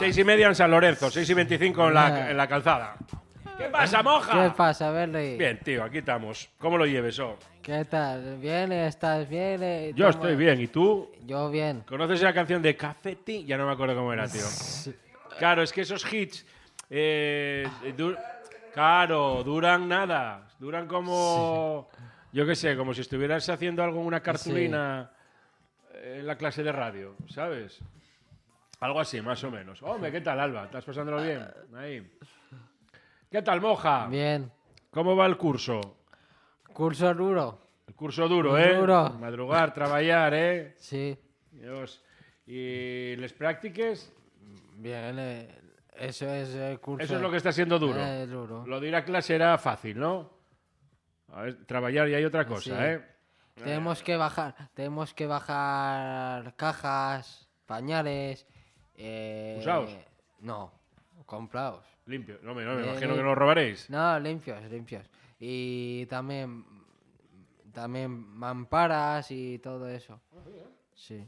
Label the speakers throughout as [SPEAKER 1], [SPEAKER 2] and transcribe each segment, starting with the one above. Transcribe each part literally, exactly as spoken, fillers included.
[SPEAKER 1] Seis y media en San Lorenzo, seis y veinticinco en la, en la calzada. ¿Qué pasa, moja?
[SPEAKER 2] ¿Qué pasa, Berry?
[SPEAKER 1] Bien, tío, aquí estamos. ¿Cómo lo lleves, oh?
[SPEAKER 2] ¿Qué tal? ¿Bien? ¿Estás bien? Eh,
[SPEAKER 1] Yo
[SPEAKER 2] toma-
[SPEAKER 1] estoy bien, ¿y tú?
[SPEAKER 2] Yo bien.
[SPEAKER 1] ¿Conoces la canción de Cafetín? Ya no me acuerdo cómo era, tío. Claro, es que esos hits... eh, du- claro, duran nada. Duran como... Yo qué sé, como si estuvieras haciendo algo en una cartulina en la clase de radio, ¿sabes? Algo así, más o menos. Hombre, ¿qué tal, Alba? ¿Estás pasándolo bien? Ahí. ¿Qué tal, moja?
[SPEAKER 2] Bien.
[SPEAKER 1] ¿Cómo va el curso?
[SPEAKER 2] Curso duro.
[SPEAKER 1] El curso duro,
[SPEAKER 2] Muy
[SPEAKER 1] ¿eh?
[SPEAKER 2] duro.
[SPEAKER 1] Madrugar, trabajar, ¿eh?
[SPEAKER 2] Sí.
[SPEAKER 1] Dios. ¿Y les prácticas?
[SPEAKER 2] Bien. eh, eso es el curso.
[SPEAKER 1] Eso es lo que está siendo duro.
[SPEAKER 2] Eh, duro.
[SPEAKER 1] Lo de ir a clase era fácil, ¿no? A ver, trabajar y hay otra cosa,
[SPEAKER 2] Sí.
[SPEAKER 1] ¿eh?
[SPEAKER 2] Tenemos que bajar, tenemos que bajar cajas, pañales. Eh,
[SPEAKER 1] ¿Usados?
[SPEAKER 2] No, comprados.
[SPEAKER 1] Limpio. No, me, no, me
[SPEAKER 2] Eh,
[SPEAKER 1] imagino
[SPEAKER 2] lim-
[SPEAKER 1] que los robaréis.
[SPEAKER 2] No, limpios, limpios. Y también, también mamparas y todo eso. Sí,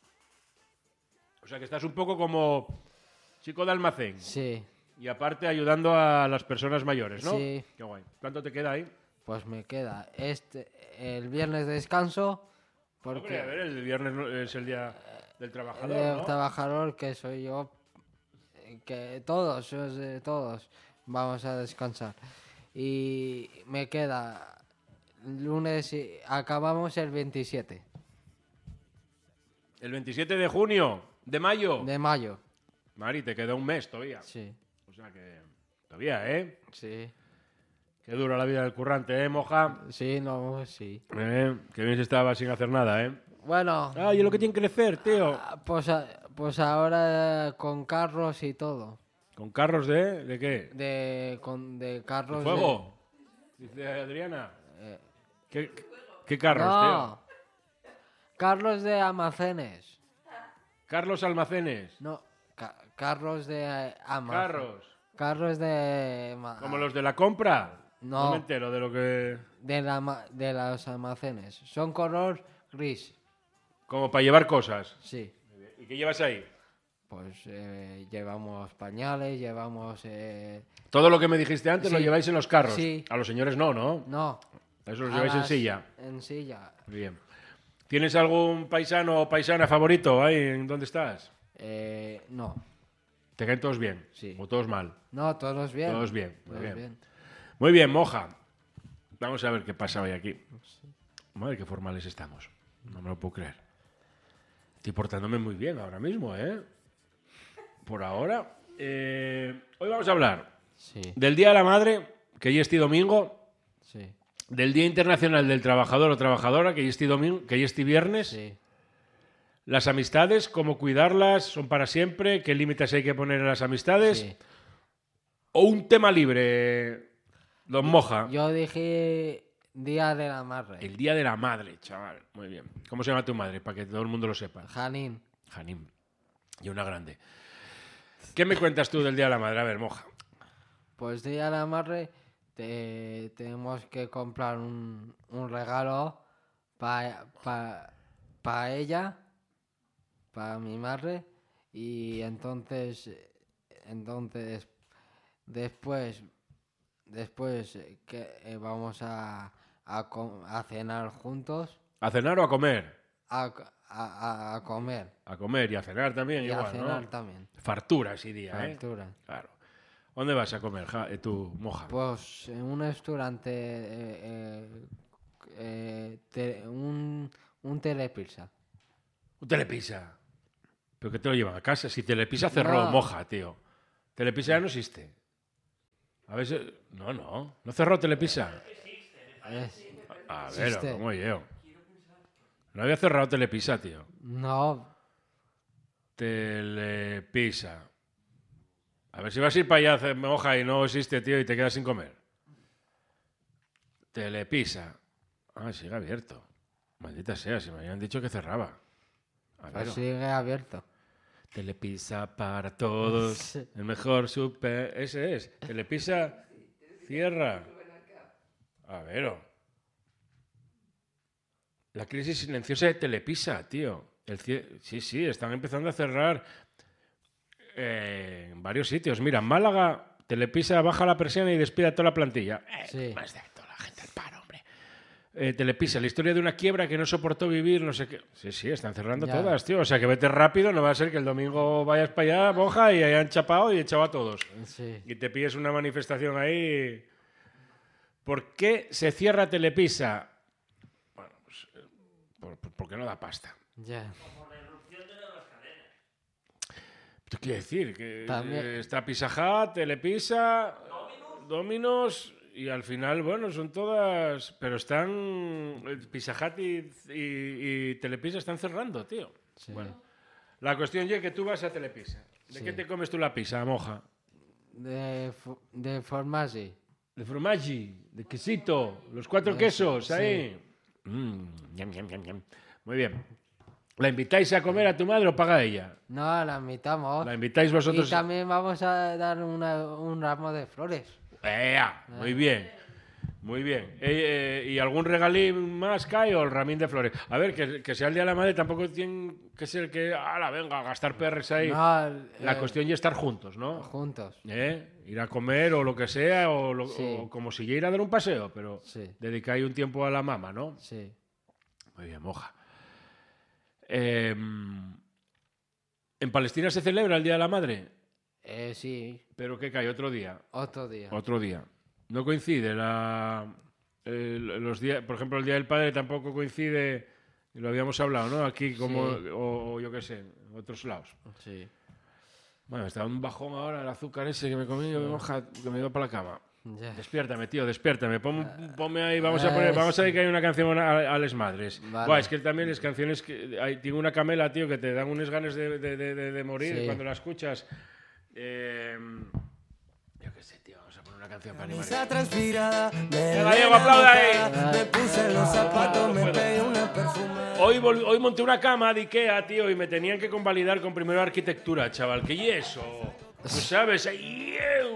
[SPEAKER 1] O sea, que estás un poco como chico de almacén.
[SPEAKER 2] sí.
[SPEAKER 1] Y aparte ayudando a las personas mayores, ¿no?
[SPEAKER 2] Sí.
[SPEAKER 1] Qué guay. ¿Cuánto te queda ahí?
[SPEAKER 2] Pues me queda este el viernes de descanso
[SPEAKER 1] Hombre, a
[SPEAKER 2] porque
[SPEAKER 1] ver, el viernes no- es el día del trabajador,
[SPEAKER 2] el
[SPEAKER 1] ¿no?
[SPEAKER 2] trabajador que soy yo, eh, que todos, os, eh, todos vamos a descansar. Y me queda lunes y acabamos el veintisiete
[SPEAKER 1] El veintisiete de junio, de mayo.
[SPEAKER 2] de mayo.
[SPEAKER 1] Mari, te queda un mes todavía.
[SPEAKER 2] Sí,
[SPEAKER 1] O sea que todavía, ¿eh?
[SPEAKER 2] sí.
[SPEAKER 1] Qué dura la vida del currante, ¿eh, moja?
[SPEAKER 2] Sí, no, sí.
[SPEAKER 1] Eh, que bien se estaba sin hacer nada, ¿eh?
[SPEAKER 2] Bueno,
[SPEAKER 1] Ay, es lo que tiene que crecer, tío.
[SPEAKER 2] ah, pues, a- pues ahora con carros y todo.
[SPEAKER 1] ¿Con carros de...? ¿De qué?
[SPEAKER 2] De, con, de carros.
[SPEAKER 1] ¿Fuego? Dice Adriana.
[SPEAKER 2] Eh,
[SPEAKER 1] ¿Qué, qué
[SPEAKER 2] de-
[SPEAKER 1] carros,
[SPEAKER 2] no, carros de almacenes.
[SPEAKER 1] tío? Carlos Almacenes.
[SPEAKER 2] No, ca- carros de eh, almacenes.
[SPEAKER 1] Carros.
[SPEAKER 2] Carros de. ma-
[SPEAKER 1] ¿Como los de la compra?
[SPEAKER 2] No.
[SPEAKER 1] me entero de lo que...
[SPEAKER 2] De, la, ma- de los almacenes. Son color gris.
[SPEAKER 1] Como para llevar cosas.
[SPEAKER 2] Sí.
[SPEAKER 1] ¿Y qué llevas ahí?
[SPEAKER 2] Pues eh, llevamos pañales, llevamos. eh,
[SPEAKER 1] Todo lo que me dijiste antes lo
[SPEAKER 2] Sí.
[SPEAKER 1] lleváis en los carros.
[SPEAKER 2] Sí.
[SPEAKER 1] A los señores no, ¿no?
[SPEAKER 2] No.
[SPEAKER 1] Eso los
[SPEAKER 2] a
[SPEAKER 1] lleváis en
[SPEAKER 2] las-
[SPEAKER 1] silla.
[SPEAKER 2] En silla.
[SPEAKER 1] Bien. ¿Tienes algún paisano o paisana favorito ahí en dónde estás?
[SPEAKER 2] Eh, no.
[SPEAKER 1] ¿Te caen todos bien?
[SPEAKER 2] Sí.
[SPEAKER 1] ¿O todos mal?
[SPEAKER 2] No, todos bien.
[SPEAKER 1] Todos bien, muy
[SPEAKER 2] Todos
[SPEAKER 1] bien. Muy bien, moja. Vamos a ver qué pasa hoy aquí. Madre, qué formales estamos. No me lo puedo creer. Estoy portándome muy bien ahora mismo, ¿eh? Por ahora. Eh, hoy vamos a hablar
[SPEAKER 2] Sí,
[SPEAKER 1] del Día de la Madre, que ya es este domingo,
[SPEAKER 2] sí,
[SPEAKER 1] del Día Internacional del Trabajador o Trabajadora, que ya este domingo, que ya este viernes.
[SPEAKER 2] sí.
[SPEAKER 1] Las amistades, cómo cuidarlas, son para siempre, qué límites hay que poner a las amistades.
[SPEAKER 2] sí.
[SPEAKER 1] O un tema libre, don Moja.
[SPEAKER 2] Yo dije Día de la Madre.
[SPEAKER 1] El Día de la Madre, chaval. Muy bien. ¿Cómo se llama tu madre? Para que todo el mundo lo sepa.
[SPEAKER 2] Janín.
[SPEAKER 1] Janim. Y una grande. ¿Qué me cuentas tú del Día de la Madre? A ver, Moja.
[SPEAKER 2] Pues Día de la Madre te- tenemos que comprar un, un regalo para pa, ella, para mi madre, y entonces, entonces después, después eh, que eh, vamos a, a, co- a cenar juntos,
[SPEAKER 1] ¿A cenar o a comer?
[SPEAKER 2] a, a- a comer
[SPEAKER 1] A comer y a cenar también,
[SPEAKER 2] y
[SPEAKER 1] igual,
[SPEAKER 2] a cenar
[SPEAKER 1] ¿no?
[SPEAKER 2] también.
[SPEAKER 1] Fartura ese día, ¿eh?
[SPEAKER 2] Fartura.
[SPEAKER 1] Claro. ¿Dónde vas a comer, ja, eh, tú, Moja?
[SPEAKER 2] Pues en un restaurante, eh, eh, eh, te- un, un telepizza.
[SPEAKER 1] Un Telepisa. ¿Pero qué te lo llevan a casa? Si Telepisa cerró,
[SPEAKER 2] No.
[SPEAKER 1] Moja, tío. Telepisa ya no existe. A veces... No, no. ¿No cerró Telepisa?
[SPEAKER 2] Es-
[SPEAKER 1] A ver,
[SPEAKER 2] Existe.
[SPEAKER 1] ¿cómo yo? No había cerrado Telepisa, tío.
[SPEAKER 2] no,
[SPEAKER 1] Telepisa. A ver si vas a ir para allá, hacer Moja, y no existe, tío, y te quedas sin comer. Telepisa. Ah, sigue abierto. Maldita sea, si me habían dicho que cerraba. A ver.
[SPEAKER 2] pues sigue abierto.
[SPEAKER 1] Telepisa para todos.
[SPEAKER 2] Sí.
[SPEAKER 1] El mejor super. Ese es. Telepisa cierra. A ver. La crisis silenciosa de Telepisa, tío. El cie- Sí, sí, están empezando a cerrar. Eh, en varios sitios. Mira, en Málaga, Telepisa baja la persiana y despide a toda la plantilla. Eh,
[SPEAKER 2] Sí.
[SPEAKER 1] Más de toda la gente al paro, hombre. Eh, Telepisa, la historia de una quiebra que no soportó vivir, no sé qué. Sí, sí, están cerrando
[SPEAKER 2] Ya.
[SPEAKER 1] todas, tío. O sea, que vete rápido, no va a ser que el domingo vayas para allá, boja, y hayan chapado y echado a todos.
[SPEAKER 2] Sí.
[SPEAKER 1] Y te pilles una manifestación ahí. ¿Por qué se cierra Telepisa? Bueno, pues, eh, por- por- porque no da pasta.
[SPEAKER 2] Ya.
[SPEAKER 1] ¿Qué quiere decir? Que
[SPEAKER 2] También-
[SPEAKER 1] eh, está Pizza Hut, Telepisa, Domino's, y al final, bueno, son todas... Pero están... eh, Pizza Hut y, y- y Telepisa están cerrando, tío.
[SPEAKER 2] Sí.
[SPEAKER 1] Bueno, la cuestión es que tú vas a Telepisa. ¿De
[SPEAKER 2] Sí.
[SPEAKER 1] qué te comes tú la pizza, moja?
[SPEAKER 2] De, fu- de formaggi.
[SPEAKER 1] De fromaggi, de quesito, los cuatro
[SPEAKER 2] Eso,
[SPEAKER 1] quesos,
[SPEAKER 2] sí.
[SPEAKER 1] ahí. Mm, ñam, ñam, ñam, ñam. Muy bien. ¿La invitáis a comer a tu madre o paga ella?
[SPEAKER 2] No, la invitamos.
[SPEAKER 1] ¿La invitáis
[SPEAKER 2] Y
[SPEAKER 1] vosotros?
[SPEAKER 2] también vamos a dar una- un ramo de flores.
[SPEAKER 1] ¡Ea! Muy bien. Muy bien. Eh, eh, ¿Y algún regalín más cae o el ramín de flores? A ver, que, que sea el Día de la Madre tampoco tiene que ser que, ala, venga, a gastar perres ahí.
[SPEAKER 2] No,
[SPEAKER 1] La
[SPEAKER 2] eh,
[SPEAKER 1] cuestión ya es estar juntos, ¿no?
[SPEAKER 2] Juntos.
[SPEAKER 1] ¿Eh? Ir a comer o lo que sea, o, lo-
[SPEAKER 2] Sí.
[SPEAKER 1] o como si ya ir a dar un paseo, pero
[SPEAKER 2] Sí.
[SPEAKER 1] dedicáis un tiempo a la mamá, ¿no?
[SPEAKER 2] Sí.
[SPEAKER 1] Muy bien, moja. Eh, ¿En Palestina se celebra el Día de la Madre?
[SPEAKER 2] Eh, sí,
[SPEAKER 1] ¿Pero qué cae? ¿Otro día?
[SPEAKER 2] otro día.
[SPEAKER 1] Otro día. No coincide la, el- los días, por ejemplo, el Día del Padre tampoco coincide, y lo habíamos hablado, ¿no? Aquí como,
[SPEAKER 2] Sí.
[SPEAKER 1] o, o yo qué sé, en otros lados.
[SPEAKER 2] Sí.
[SPEAKER 1] Bueno, está un bajón ahora el azúcar ese que me comí, yo, moja, que me he ido para la cama.
[SPEAKER 2] Ya.
[SPEAKER 1] Despiértame, tío, despiértame. Pon- ponme ahí, vamos a poner, vamos a dedicar una canción a, a les madres.
[SPEAKER 2] Vale.
[SPEAKER 1] Buah, es que también las canciones que hay, tengo una camela, tío, que te dan unas ganas de, de- de- de- de morir
[SPEAKER 2] Sí.
[SPEAKER 1] cuando la escuchas. Eh, yo qué sé, tío, vamos a poner una canción para animar.
[SPEAKER 3] Esa transpirada, me
[SPEAKER 1] Venga, Diego, aplauda ahí.
[SPEAKER 3] Me puse los zapatos,
[SPEAKER 1] No
[SPEAKER 3] me
[SPEAKER 1] puedo.
[SPEAKER 3] pegué una perfumada.
[SPEAKER 1] Hoy, vol- hoy monté una cama de Ikea, tío, y me tenían que convalidar con primero arquitectura, chaval. ¿Qué y eso? ¿Tú sabes? ¡Ay,